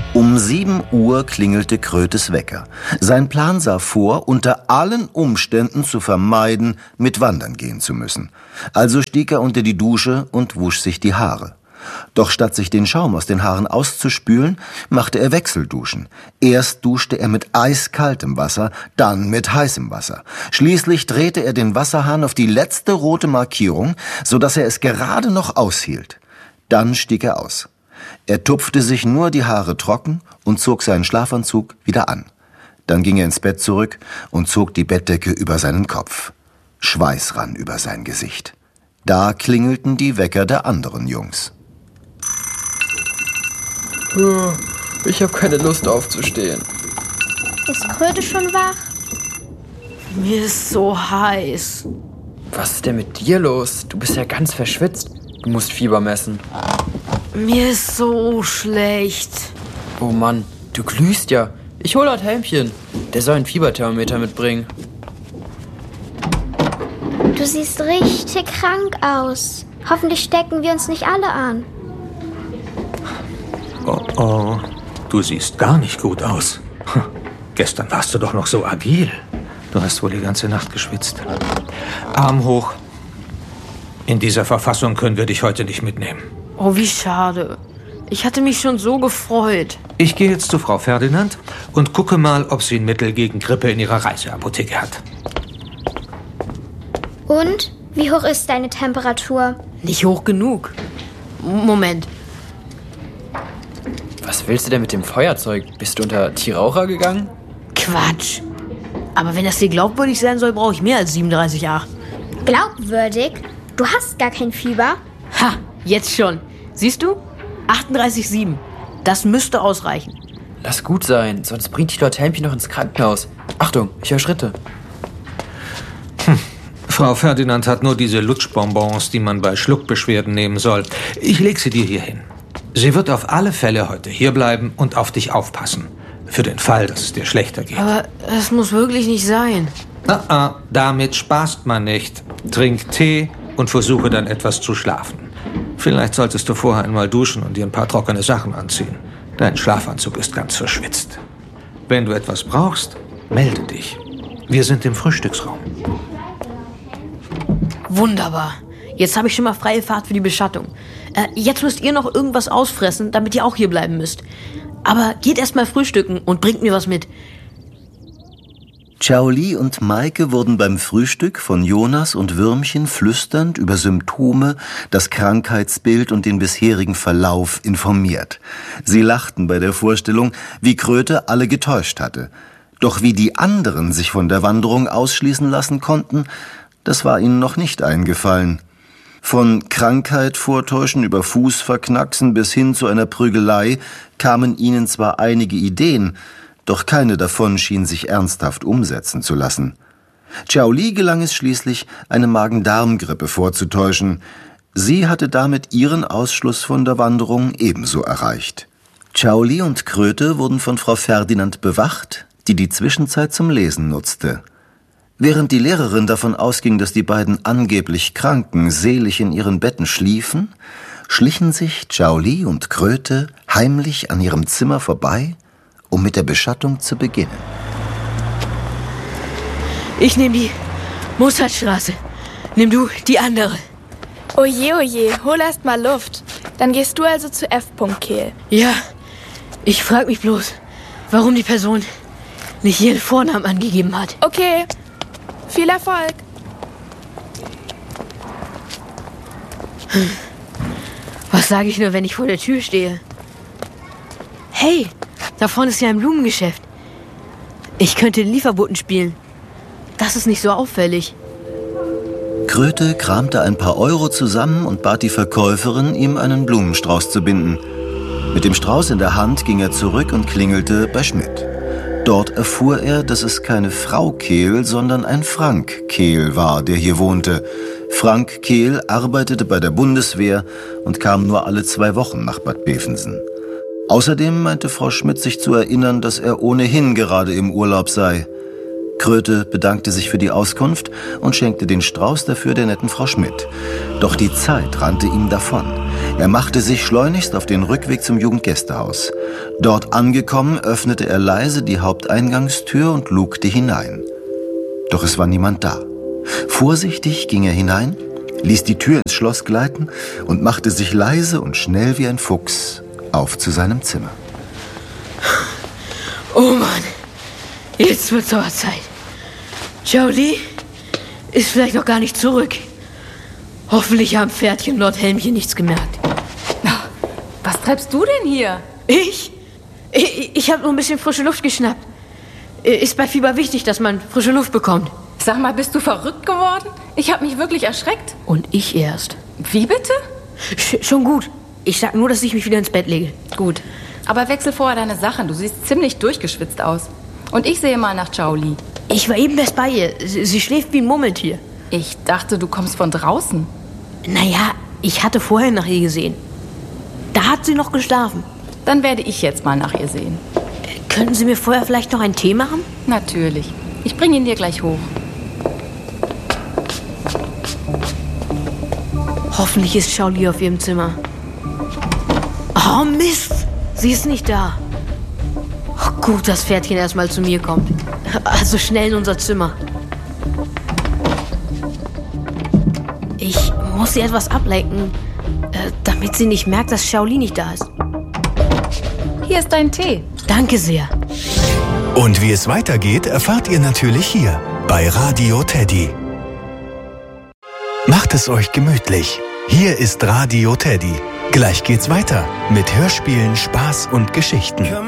Um 7 Uhr klingelte Krötes Wecker. Sein Plan sah vor, unter allen Umständen zu vermeiden, mit wandern gehen zu müssen. Also stieg er unter die Dusche und wusch sich die Haare. Doch statt sich den Schaum aus den Haaren auszuspülen, machte er Wechselduschen. Erst duschte er mit eiskaltem Wasser, dann mit heißem Wasser. Schließlich drehte er den Wasserhahn auf die letzte rote Markierung, sodass er es gerade noch aushielt. Dann stieg er aus. Er tupfte sich nur die Haare trocken und zog seinen Schlafanzug wieder an. Dann ging er ins Bett zurück und zog die Bettdecke über seinen Kopf. Schweiß rann über sein Gesicht. Da klingelten die Wecker der anderen Jungs. Ich habe keine Lust aufzustehen. Ist Kröte schon wach? Mir ist so heiß. Was ist denn mit dir los? Du bist ja ganz verschwitzt. Du musst Fieber messen. Mir ist so schlecht. Oh Mann, du glühst ja. Ich hole ein Helmchen. Der soll ein Fieberthermometer mitbringen. Du siehst richtig krank aus. Hoffentlich stecken wir uns nicht alle an. Oh, du siehst gar nicht gut aus. Gestern warst du doch noch so agil. Du hast wohl die ganze Nacht geschwitzt. Arm hoch. In dieser Verfassung können wir dich heute nicht mitnehmen. Oh, wie schade. Ich hatte mich schon so gefreut. Ich gehe jetzt zu Frau Ferdinand und gucke mal, ob sie ein Mittel gegen Grippe in ihrer Reiseapotheke hat. Und? Wie hoch ist deine Temperatur? Nicht hoch genug. Moment. Was willst du denn mit dem Feuerzeug? Bist du unter Tierraucher gegangen? Quatsch. Aber wenn das hier glaubwürdig sein soll, brauche ich mehr als 37,8. Glaubwürdig? Du hast gar kein Fieber? Ha, jetzt schon. Siehst du? 38,7. Das müsste ausreichen. Lass gut sein, sonst bringt dich dort Helmchen noch ins Krankenhaus. Achtung, ich höre Schritte. Frau Ferdinand hat nur diese Lutschbonbons, die man bei Schluckbeschwerden nehmen soll. Ich leg sie dir hier hin. Sie wird auf alle Fälle heute hierbleiben und auf dich aufpassen. Für den Fall, dass es dir schlechter geht. Aber das muss wirklich nicht sein. Damit spaßt man nicht. Trink Tee und versuche dann etwas zu schlafen. Vielleicht solltest du vorher einmal duschen und dir ein paar trockene Sachen anziehen. Dein Schlafanzug ist ganz verschwitzt. Wenn du etwas brauchst, melde dich. Wir sind im Frühstücksraum. Wunderbar. Jetzt habe ich schon mal freie Fahrt für die Beschattung. Jetzt müsst ihr noch irgendwas ausfressen, damit ihr auch hier bleiben müsst. Aber geht erst mal frühstücken und bringt mir was mit. Xiaoli und Maike wurden beim Frühstück von Jonas und Würmchen flüsternd über Symptome, das Krankheitsbild und den bisherigen Verlauf informiert. Sie lachten bei der Vorstellung, wie Kröte alle getäuscht hatte. Doch wie die anderen sich von der Wanderung ausschließen lassen konnten, das war ihnen noch nicht eingefallen. Von Krankheit vortäuschen über Fußverknacksen bis hin zu einer Prügelei kamen ihnen zwar einige Ideen, doch keine davon schien sich ernsthaft umsetzen zu lassen. Xiaoli gelang es schließlich, eine Magen-Darm-Grippe vorzutäuschen. Sie hatte damit ihren Ausschluss von der Wanderung ebenso erreicht. Xiaoli und Kröte wurden von Frau Ferdinand bewacht, die die Zwischenzeit zum Lesen nutzte. Während die Lehrerin davon ausging, dass die beiden angeblich Kranken selig in ihren Betten schliefen, schlichen sich Xiaoli und Kröte heimlich an ihrem Zimmer vorbei, um mit der Beschattung zu beginnen. Ich nehme die Mozartstraße. Nimm du die andere. Oje, hol erst mal Luft. Dann gehst du also zu F. Kehl. Ja, ich frage mich bloß, warum die Person nicht ihren Vornamen angegeben hat. Okay, viel Erfolg. Was sage ich nur, wenn ich vor der Tür stehe? Hey, da vorne ist ja ein Blumengeschäft. Ich könnte den Lieferboten spielen. Das ist nicht so auffällig. Kröte kramte ein paar Euro zusammen und bat die Verkäuferin, ihm einen Blumenstrauß zu binden. Mit dem Strauß in der Hand ging er zurück und klingelte bei Schmidt. Dort erfuhr er, dass es keine Frau Kehl, sondern ein Frank Kehl war, der hier wohnte. Frank Kehl arbeitete bei der Bundeswehr und kam nur alle 2 Wochen nach Bad Bevensen. Außerdem meinte Frau Schmidt sich zu erinnern, dass er ohnehin gerade im Urlaub sei. Kröte bedankte sich für die Auskunft und schenkte den Strauß dafür der netten Frau Schmidt. Doch die Zeit rannte ihm davon. Er machte sich schleunigst auf den Rückweg zum Jugendgästehaus. Dort angekommen, öffnete er leise die Haupteingangstür und lugte hinein. Doch es war niemand da. Vorsichtig ging er hinein, ließ die Tür ins Schloss gleiten und machte sich leise und schnell wie ein Fuchs auf zu seinem Zimmer. Oh Mann, jetzt wird's aber Zeit. Xiaoli ist vielleicht noch gar nicht zurück. Hoffentlich haben Pferdchen und Lord Helmchen nichts gemerkt. Was treibst du denn hier? Ich habe nur ein bisschen frische Luft geschnappt. Ist bei Fieber wichtig, dass man frische Luft bekommt. Sag mal, bist du verrückt geworden? Ich habe mich wirklich erschreckt. Und ich erst. Wie bitte? Schon gut. Ich sag nur, dass ich mich wieder ins Bett lege. Gut. Aber wechsel vorher deine Sachen. Du siehst ziemlich durchgeschwitzt aus. Und ich sehe mal nach Xiaoli. Ich war eben erst bei ihr. Sie schläft wie ein Murmeltier. Ich dachte, du kommst von draußen. Naja, ich hatte vorher nach ihr gesehen. Da hat sie noch geschlafen. Dann werde ich jetzt mal nach ihr sehen. Könnten Sie mir vorher vielleicht noch einen Tee machen? Natürlich. Ich bringe ihn dir gleich hoch. Hoffentlich ist Xiaoli auf ihrem Zimmer. Oh Mist, sie ist nicht da. Oh, gut, dass Pferdchen erstmal zu mir kommt. Also schnell in unser Zimmer. Ich muss sie etwas ablenken, damit sie nicht merkt, dass Xiaoli nicht da ist. Hier ist dein Tee. Danke sehr. Und wie es weitergeht, erfahrt ihr natürlich hier bei Radio Teddy. Macht es euch gemütlich. Hier ist Radio Teddy. Gleich geht's weiter mit Hörspielen, Spaß und Geschichten.